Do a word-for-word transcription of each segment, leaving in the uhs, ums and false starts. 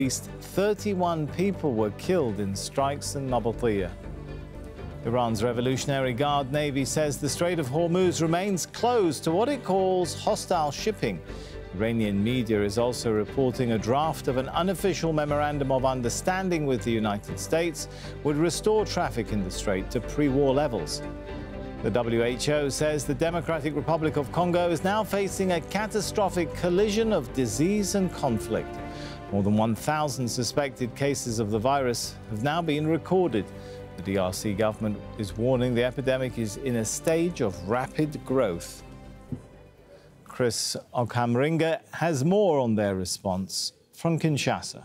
least thirty-one people were killed in strikes in Nabateea. Iran's Revolutionary Guard Navy says the Strait of Hormuz remains closed to what it calls hostile shipping. Iranian media is also reporting a draft of an unofficial memorandum of understanding with the United States would restore traffic in the strait to pre-war levels. The W H O says the Democratic Republic of Congo is now facing a catastrophic collision of disease and conflict. More than one thousand suspected cases of the virus have now been recorded. The D R C government is warning the epidemic is in a stage of rapid growth. Chris Okamringa has more on their response from Kinshasa.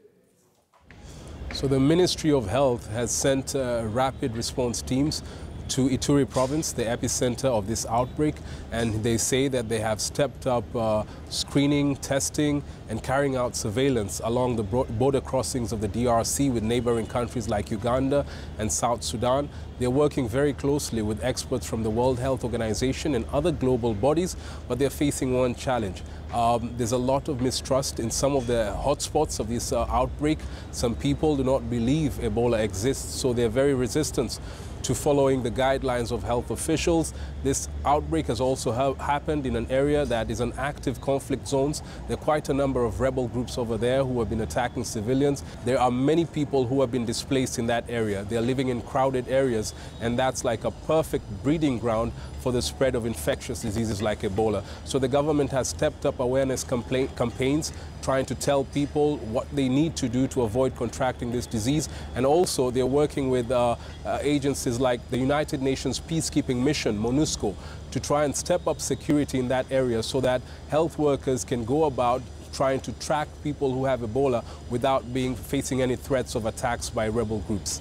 So the Ministry of Health has sent uh, rapid response teams to Ituri province, the epicenter of this outbreak, and they say that they have stepped up uh, screening, testing, and carrying out surveillance along the border crossings of the D R C with neighboring countries like Uganda and South Sudan. They're working very closely with experts from the World Health Organization and other global bodies, but they're facing one challenge. Um, there's a lot of mistrust in some of the hotspots of this uh, outbreak. Some people do not believe Ebola exists, so they're very resistant to following the guidelines of health officials. This outbreak has also ha happened in an area that is an active conflict zones. There are quite a number of rebel groups over there who have been attacking civilians. There are many people who have been displaced in that area. They're living in crowded areas, and that's like a perfect breeding ground for the spread of infectious diseases like Ebola. So the government has stepped up awareness campaigns, trying to tell people what they need to do to avoid contracting this disease. And also they're working with uh, uh, agencies like the United Nations Peacekeeping Mission, MONUSCO, to try and step up security in that area so that health workers can go about trying to track people who have Ebola without being facing any threats of attacks by rebel groups.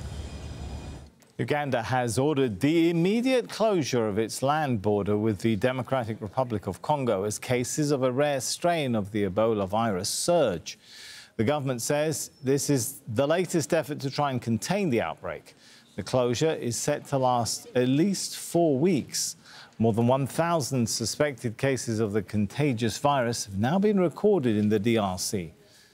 Uganda has ordered the immediate closure of its land border with the Democratic Republic of Congo as cases of a rare strain of the Ebola virus surge. The government says this is the latest effort to try and contain the outbreak. The closure is set to last at least four weeks. More than one thousand suspected cases of the contagious virus have now been recorded in the D R C.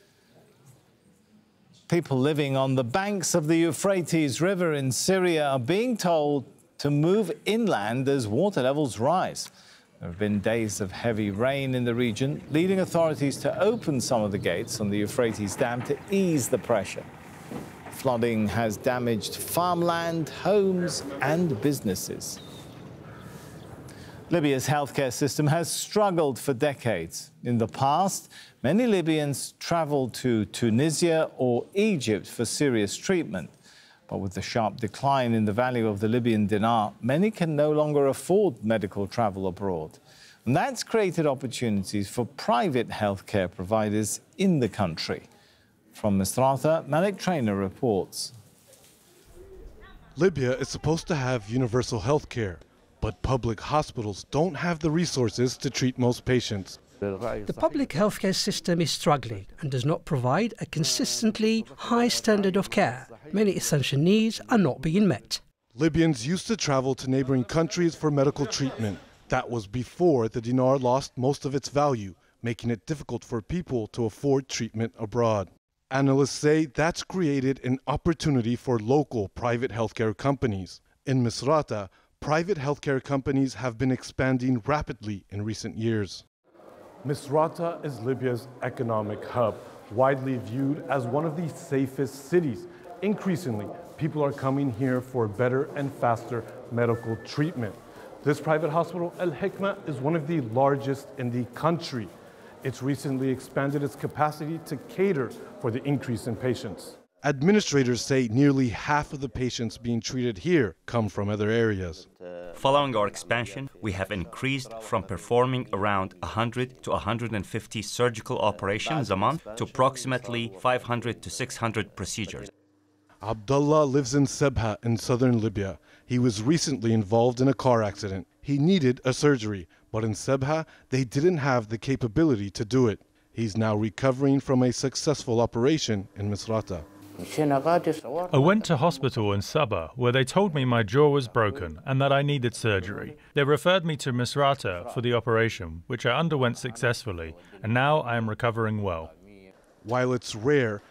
People living on the banks of the Euphrates River in Syria are being told to move inland as water levels rise. There have been days of heavy rain in the region, leading authorities to open some of the gates on the Euphrates Dam to ease the pressure. Flooding has damaged farmland, homes and businesses. Libya's healthcare system has struggled for decades. In the past, many Libyans traveled to Tunisia or Egypt for serious treatment. But with the sharp decline in the value of the Libyan dinar, many can no longer afford medical travel abroad. And that's created opportunities for private healthcare providers in the country. From Misrata, Malik Trainer reports. Libya is supposed to have universal health care, but public hospitals don't have the resources to treat most patients. The public healthcare system is struggling and does not provide a consistently high standard of care. Many essential needs are not being met. Libyans used to travel to neighboring countries for medical treatment. That was before the dinar lost most of its value, making it difficult for people to afford treatment abroad. Analysts say that's created an opportunity for local private healthcare companies. In Misrata, private healthcare companies have been expanding rapidly in recent years. Misrata is Libya's economic hub, widely viewed as one of the safest cities. Increasingly, people are coming here for better and faster medical treatment. This private hospital, Al Hikma, is one of the largest in the country. It's recently expanded its capacity to cater for the increase in patients. Administrators say nearly half of the patients being treated here come from other areas. Following our expansion, we have increased from performing around one hundred to one hundred fifty surgical operations a month to approximately five hundred to six hundred procedures. Abdullah lives in Sebha in southern Libya. He was recently involved in a car accident. He needed a surgery, but in Sebha, they didn't have the capability to do it. He's now recovering from a successful operation in Misrata. I went to hospital in Sabah where they told me my jaw was broken and that I needed surgery. They referred me to Misrata for the operation, which I underwent successfully, and now I am recovering well. While it's rare,